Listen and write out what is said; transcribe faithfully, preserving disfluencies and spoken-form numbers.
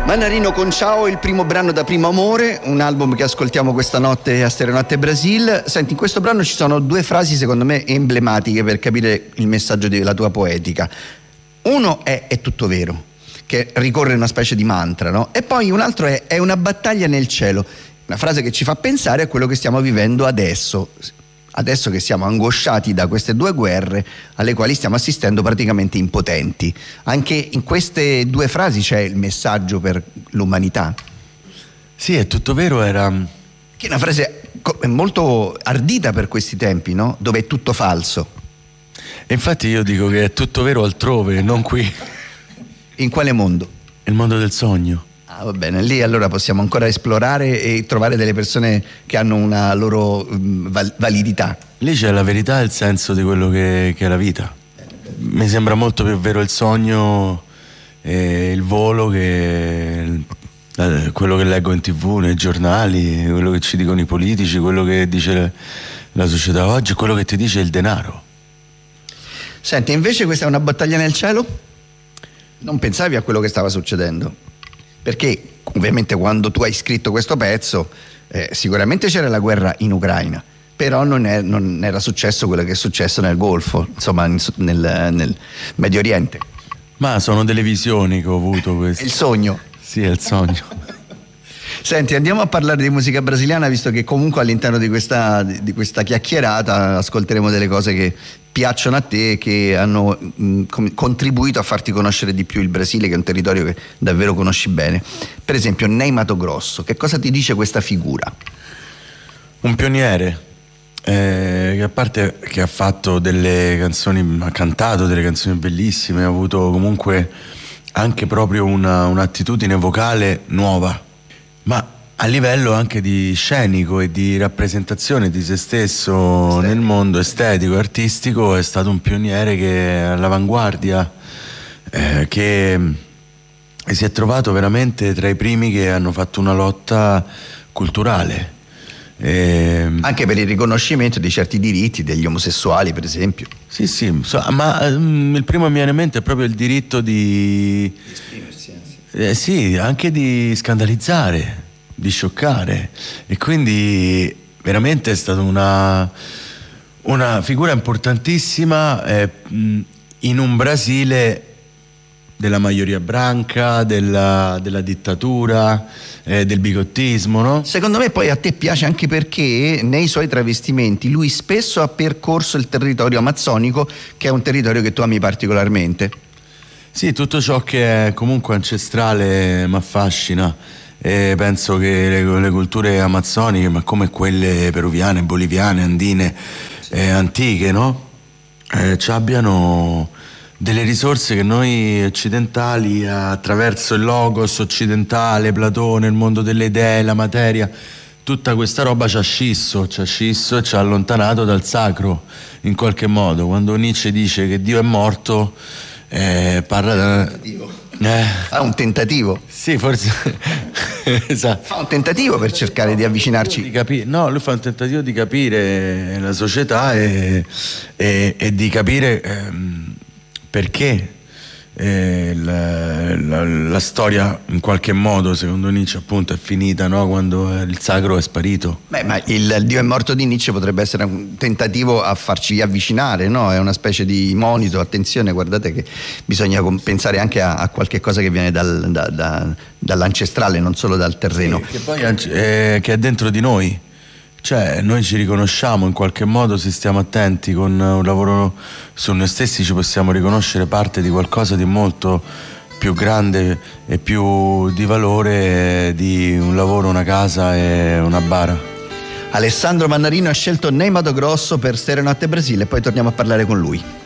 Mannarino con Ciao, il primo brano da Primo Amore, un album che ascoltiamo questa notte a Stereonotte Brasil. Senti, in questo brano ci sono due frasi secondo me emblematiche per capire il messaggio della tua poetica. Uno è "è tutto vero", che ricorre una specie di mantra, no? E poi un altro è "è una battaglia nel cielo", una frase che ci fa pensare a quello che stiamo vivendo adesso. Adesso che siamo angosciati da queste due guerre alle quali stiamo assistendo praticamente impotenti. Anche in queste due frasi c'è il messaggio per l'umanità. Sì, è tutto vero, era... Che è una frase molto ardita per questi tempi, no? Dove è tutto falso. E infatti io dico che è tutto vero altrove, non qui. In quale mondo? Il mondo del sogno. Ah, va bene, lì allora possiamo ancora esplorare e trovare delle persone che hanno una loro um, val- validità. Lì c'è la verità e il senso di quello che, che è la vita. Mi sembra molto più vero il sogno e il volo che eh, quello che leggo in tv, nei giornali, quello che ci dicono i politici, quello che dice la società oggi, quello che ti dice il denaro. Senti, invece questa è una battaglia nel cielo? Non pensavi a quello che stava succedendo? Perché ovviamente quando tu hai scritto questo pezzo eh, sicuramente c'era la guerra in Ucraina, però non, è, non era successo quello che è successo nel Golfo, insomma nel, nel Medio Oriente. Ma sono delle visioni che ho avuto queste. È il sogno. Sì, è il sogno. Senti, andiamo a parlare di musica brasiliana, visto che comunque all'interno di questa, di questa chiacchierata ascolteremo delle cose che piacciono a te e che hanno mh, contribuito a farti conoscere di più il Brasile, che è un territorio che davvero conosci bene. Per esempio Ney Matogrosso, che cosa ti dice questa figura? Un pioniere, eh, che a parte che ha fatto delle canzoni, ha cantato delle canzoni bellissime, ha avuto comunque anche proprio una, un'attitudine vocale nuova, ma a livello anche di scenico e di rappresentazione di se stesso estetico. Nel mondo estetico e artistico è stato un pioniere che è all'avanguardia, eh, che si è trovato veramente tra i primi che hanno fatto una lotta culturale. E... anche per il riconoscimento di certi diritti degli omosessuali, per esempio. Sì, sì, so, ma um, il primo che mi viene in mente è proprio il diritto di... di esprimersi, eh, sì. Eh, sì, anche di scandalizzare, di scioccare, e quindi veramente è stata una, una figura importantissima eh, in un Brasile della maggioria branca, della, della dittatura, eh, del bigottismo, no? Secondo me poi a te piace anche perché nei suoi travestimenti lui spesso ha percorso il territorio amazzonico, che è un territorio che tu ami particolarmente. Sì, tutto ciò che è comunque ancestrale mi affascina. E penso che le, le culture amazzoniche, ma come quelle peruviane, boliviane, andine, eh, antiche, no? Eh, ci abbiano delle risorse che noi occidentali, attraverso il logos occidentale, Platone, il mondo delle idee, la materia, tutta questa roba ci ha scisso, ci ha scisso e ci ha allontanato dal sacro in qualche modo. Quando Nietzsche dice che Dio è morto, eh, parla da... Eh. Fa un tentativo. Sì, forse. Esatto. Fa un tentativo per cercare di avvicinarci. Di capi- no, lui fa un tentativo di capire la società e, e, e di capire ehm, perché eh, la, la, la storia in qualche modo, secondo Nietzsche, appunto, è finita, no? Quando il sacro è sparito. Beh, ma il, il Dio è morto di Nietzsche potrebbe essere un tentativo a farci avvicinare, no? È una specie di monito, attenzione, guardate che bisogna pensare anche a, a qualche cosa che viene dal, da, da, dall'ancestrale, non solo dal terreno. Sì, che poi è, che è dentro di noi. Cioè, noi ci riconosciamo in qualche modo, se stiamo attenti con un lavoro su noi stessi, ci possiamo riconoscere parte di qualcosa di molto più grande e più di valore di un lavoro, una casa e una bara. Alessandro Mannarino ha scelto Ney Matogrosso per Stereonotte Brasile e poi torniamo a parlare con lui.